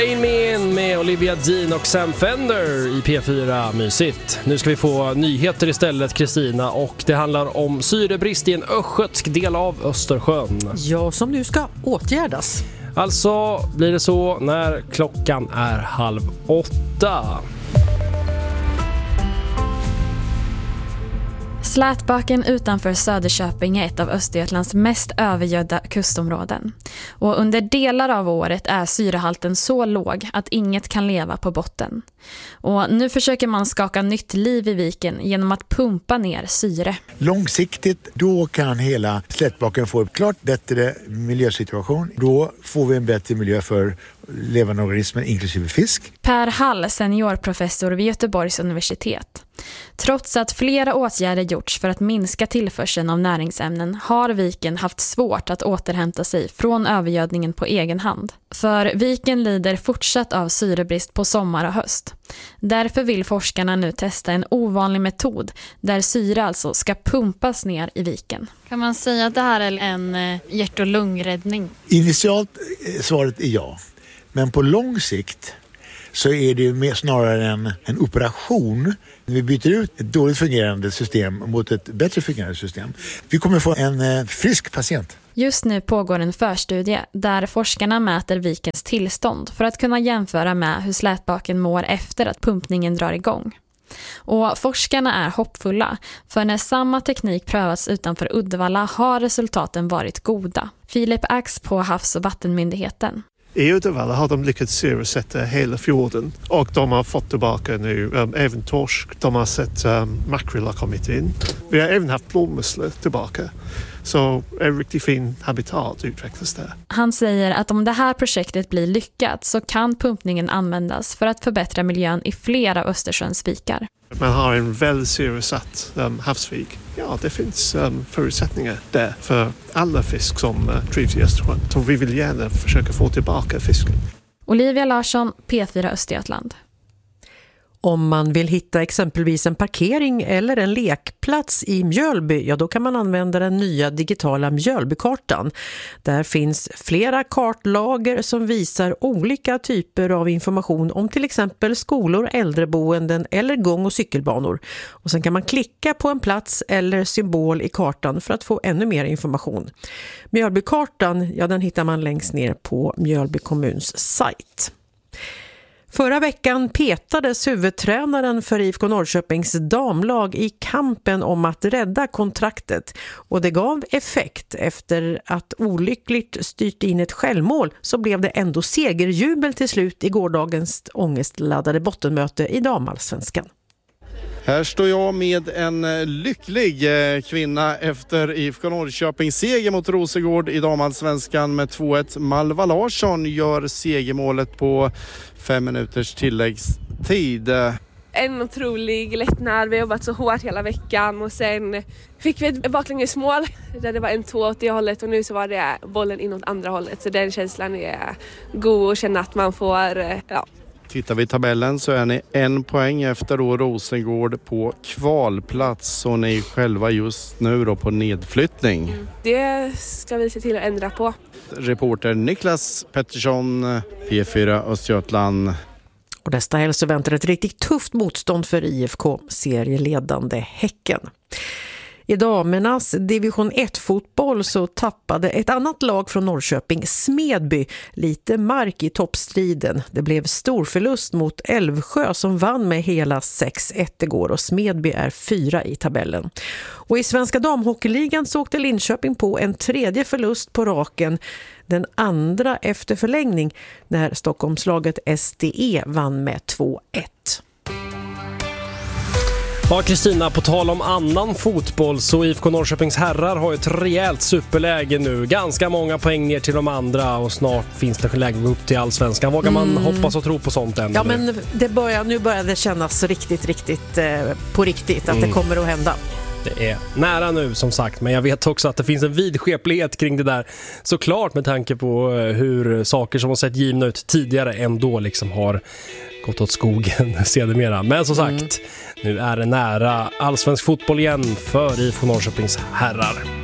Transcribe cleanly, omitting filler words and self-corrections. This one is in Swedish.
In Me In med Olivia Dean och Sam Fender i P4. Mysigt. Nu ska vi få nyheter istället, Kristina, och det handlar om syrebrist i en östgötsk del av Östersjön. Ja, som nu ska åtgärdas. Alltså blir det så när klockan är 7:30. Slätbaken utanför Söderköping är ett av Östergötlands mest övergödda kustområden. Och under delar av året är syrehalten så låg att inget kan leva på botten. Och nu försöker man skaka nytt liv i viken genom att pumpa ner syre. Långsiktigt, då kan hela slätbaken få en klart bättre miljösituation. Då får vi en bättre miljö för levande organismer inklusive fisk. Per Hall, seniorprofessor vid Göteborgs universitet. Trots att flera åtgärder gjorts för att minska tillförseln av näringsämnen har viken haft svårt att återhämta sig från övergödningen på egen hand. För viken lider fortsatt av syrebrist på sommar och höst. Därför vill forskarna nu testa en ovanlig metod där syre alltså ska pumpas ner i viken. Kan man säga att det här är en hjärt- och lungräddning? Initialt svaret är ja. Men på lång sikt så är det mer snarare en operation. Vi byter ut ett dåligt fungerande system mot ett bättre fungerande system. Vi kommer få en frisk patient. Just nu pågår en förstudie där forskarna mäter vikens tillstånd för att kunna jämföra med hur slätbaken mår efter att pumpningen drar igång. Och forskarna är hoppfulla, för när samma teknik prövats utanför Uddevalla har resultaten varit goda. Filip Ax på Havs- och vattenmyndigheten. I Uddevalla har de lyckats syresätta hela fjorden och de har fått tillbaka nu även torsk. De har sett makrill har kommit in. Vi har även haft blåmusslor tillbaka. Så en riktigt fin habitat utvecklas där. Han säger att om det här projektet blir lyckat så kan pumpningen användas för att förbättra miljön i flera Östersjöns vikar. Man har en väl syresatt havsvik. Ja, det finns förutsättningar där för alla fisk som trivs i Östersjön. Så vi vill gärna försöka få tillbaka fisken. Olivia Larsson, P4 Östergötland. Om man vill hitta exempelvis en parkering eller en lekplats i Mjölby, ja då kan man använda den nya digitala Mjölbykartan. Där finns flera kartlager som visar olika typer av information om till exempel skolor, äldreboenden eller gång- och cykelbanor. Och sen kan man klicka på en plats eller symbol i kartan för att få ännu mer information. Mjölbykartan, ja den hittar man längst ner på Mjölby kommuns sajt. Förra veckan petades huvudtränaren för IFK Norrköpings damlag i kampen om att rädda kontraktet. Och det gav effekt. Efter att olyckligt styrt in ett självmål så blev det ändå segerjubel till slut i gårdagens ångestladdade bottenmöte i damallsvenskan. Här står jag med en lycklig kvinna efter IFK Norrköpings seger mot Rosengård i damallsvenskan med 2-1. Malva Larsson gör segermålet på 5 minuters tilläggstid. En otrolig lättnad. Vi har jobbat så hårt hela veckan och sen fick vi ett baklängesmål där det var 1-2 åt det hållet och nu så var det bollen inåt andra hållet. Så den känslan är god att känna att man får, ja. Tittar vi i tabellen så är ni 1 poäng efter då Rosengård på kvalplats och ni själva just nu då på nedflyttning. Det ska vi se till att ändra på. Reporter Niklas Pettersson, P4 Östergötland. Och nästa helg så väntar ett riktigt tufft motstånd för IFK, serieledande Häcken. I damernas division 1-fotboll så tappade ett annat lag från Norrköping, Smedby, lite mark i toppstriden. Det blev stor förlust mot Älvsjö som vann med hela 6-1 igår och Smedby är 4 i tabellen. Och i Svenska damhockeyligan så åkte Linköping på en 3:e förlust på raken, den andra efter förlängning när Stockholmslaget SDE vann med 2-1. Ja, Kristina, på tal om annan fotboll så IFK Norrköpings herrar har ett rejält superläge nu. Ganska många poäng ner till de andra och snart finns det läge upp till allsvenskan. Vågar man hoppas och tro på sånt än? Ja, men nu börjar det kännas riktigt på riktigt att det kommer att hända. Det är nära nu som sagt, men jag vet också att det finns en vidskeplighet kring det där. Såklart med tanke på hur saker som har sett givna ut tidigare ändå liksom har gått åt skogen sedermera. Men som sagt, nu är det nära allsvensk fotboll igen för IFK Norrköpings herrar.